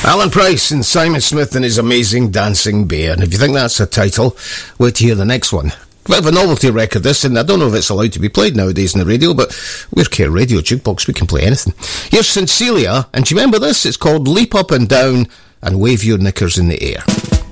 Alan Price and Simon Smith and his Amazing Dancing Bear. And if you think that's a title, wait to hear the next one. Bit of a novelty record this, and I don't know if it's allowed to be played nowadays in the radio, but we're Care Radio Jukebox, we can play anything. Here's Cecilia, and do you remember this? It's called Leap Up and Down and Wave Your Knickers in the Air.